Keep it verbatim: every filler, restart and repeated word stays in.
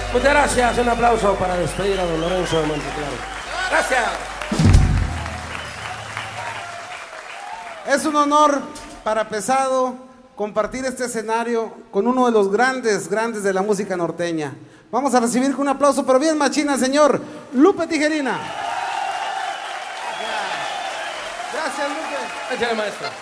Muchas gracias, un aplauso para despedir a don Lorenzo de Monteclaro. Gracias. Es un honor para Pesado compartir este escenario con uno de los grandes, grandes de la música norteña. Vamos a recibir con un aplauso, pero bien machina, señor Lupe Tijerina. Gracias, Lupe. Échale, maestro.